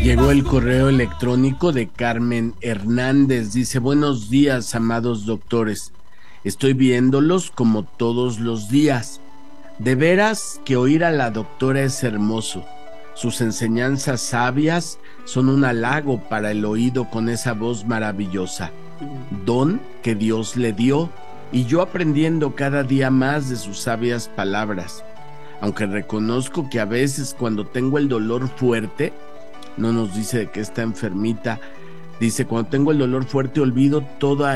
Llegó el correo electrónico de Carmen Hernández. Dice: buenos días, amados doctores. Estoy viéndolos como todos los días. De veras que oír a la doctora es hermoso. Sus enseñanzas sabias son un halago para el oído con esa voz maravillosa. Don que Dios le dio, y yo aprendiendo cada día más de sus sabias palabras. Aunque reconozco que a veces cuando tengo el dolor fuerte, no nos dice de que está enfermita, dice: cuando tengo el dolor fuerte olvido todo,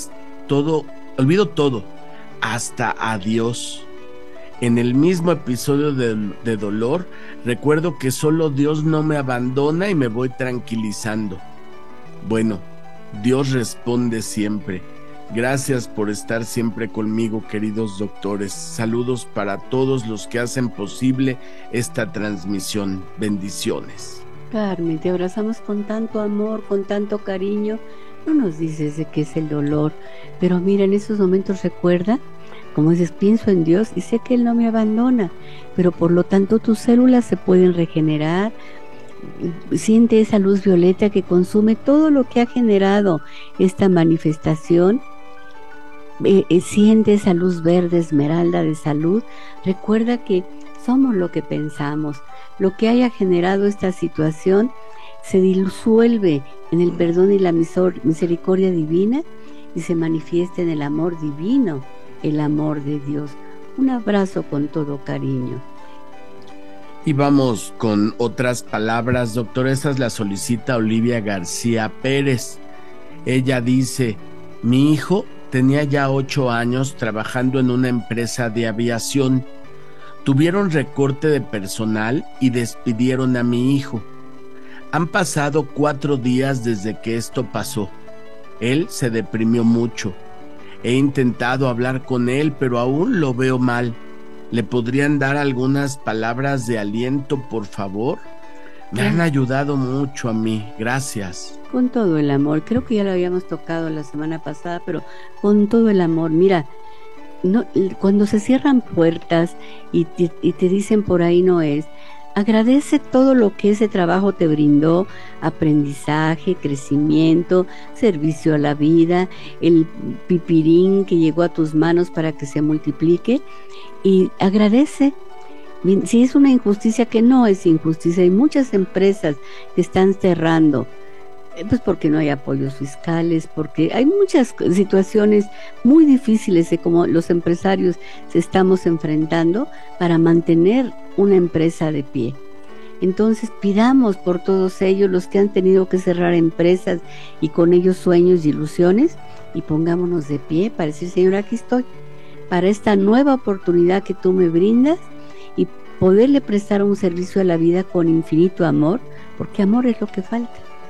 hasta a Dios. En el mismo episodio de dolor, recuerdo que solo Dios no me abandona y me voy tranquilizando. Bueno, Dios responde siempre. Gracias por estar siempre conmigo, queridos doctores. Saludos para todos los que hacen posible esta transmisión. Bendiciones. Carmen, te abrazamos con tanto amor, con tanto cariño. No nos dices de qué es el dolor, pero mira, en esos momentos recuerda, como dices, pienso en Dios y sé que Él no me abandona, pero por lo tanto tus células se pueden regenerar. Siente esa luz violeta que consume todo lo que ha generado esta manifestación. Siente esa luz verde esmeralda de salud. Recuerda que somos lo que pensamos. Lo que haya generado esta situación se disuelve en el perdón y la misericordia divina y se manifiesta en el amor divino, el amor de Dios. Un abrazo con todo cariño. Y vamos con otras palabras, doctor. Estas las solicita Olivia García Pérez. Ella dice: mi hijo tenía ya 8 años trabajando en una empresa de aviación. Tuvieron recorte de personal y despidieron a mi hijo. Han pasado 4 días desde que esto pasó. Él se deprimió mucho. He intentado hablar con él, pero aún lo veo mal. ¿Le podrían dar algunas palabras de aliento, por favor? Me han ayudado mucho a mí. Gracias. Con todo el amor. Creo que ya lo habíamos tocado la semana pasada, pero con todo el amor. Mira, no, cuando se cierran puertas y te dicen por ahí no es, agradece todo lo que ese trabajo te brindó: aprendizaje, crecimiento, servicio a la vida, el pipirín que llegó a tus manos para que se multiplique, y agradece. Si es una injusticia, que no es injusticia, hay muchas empresas que están cerrando, pues porque no hay apoyos fiscales, porque hay muchas situaciones muy difíciles de cómo los empresarios se estamos enfrentando para mantener una empresa de pie. Entonces pidamos por todos ellos, los que han tenido que cerrar empresas y con ellos sueños y ilusiones, y pongámonos de pie para decir: Señor, aquí estoy, para esta nueva oportunidad que tú me brindas, y poderle prestar un servicio a la vida con infinito amor, porque amor es lo que falta.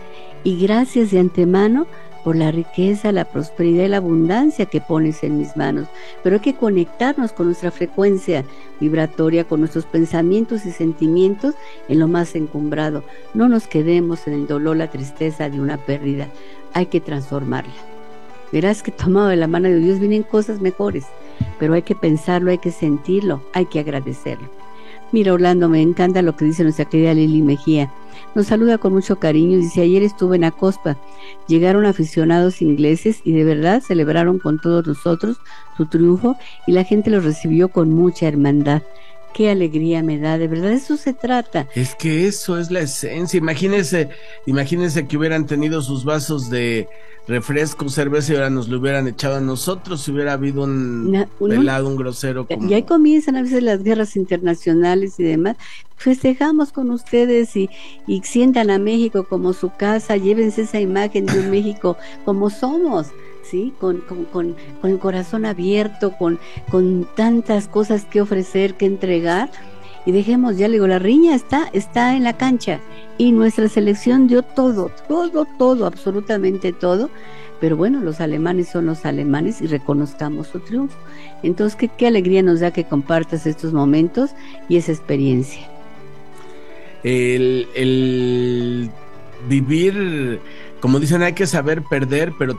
Y gracias de antemano por la riqueza, la prosperidad y la abundancia que pones en mis manos. Pero hay que conectarnos con nuestra frecuencia vibratoria, con nuestros pensamientos y sentimientos en lo más encumbrado. No nos quedemos en el dolor, la tristeza de una pérdida. Hay que transformarla. Verás que tomado de la mano de Dios vienen cosas mejores, pero hay que pensarlo, hay que sentirlo, hay que agradecerlo. Mira, Orlando, me encanta lo que dice nuestra querida Lili Mejía. Nos saluda con mucho cariño. Dice: ayer estuve en Acospa. Llegaron aficionados ingleses y de verdad celebraron con todos nosotros su triunfo y la gente los recibió con mucha hermandad. Qué alegría me da, de verdad, eso se trata. Es que eso es la esencia. Imagínense que hubieran tenido sus vasos de refresco, cerveza, y ahora nos lo hubieran echado a nosotros, si hubiera habido un pelado, un grosero. Y ahí comienzan a veces las guerras internacionales y demás. Festejamos con ustedes y sientan a México como su casa, llévense esa imagen de un México como somos, ¿sí? Con el corazón abierto, con tantas cosas que ofrecer, que entregar, y dejemos, ya le digo, la riña está en la cancha, y nuestra selección dio todo, absolutamente todo, pero bueno, los alemanes son los alemanes y reconozcamos su triunfo. Entonces, qué alegría nos da que compartas estos momentos y esa experiencia. El vivir, como dicen, hay que saber perder, pero